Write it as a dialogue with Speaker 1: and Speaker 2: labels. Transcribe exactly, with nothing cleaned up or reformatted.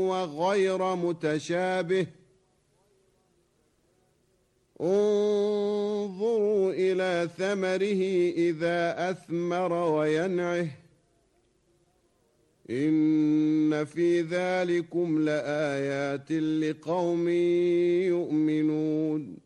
Speaker 1: وغير متشابه انظروا إلى ثمره إذا أثمر وينعه إن في ذلكم لآيات لقوم يؤمنون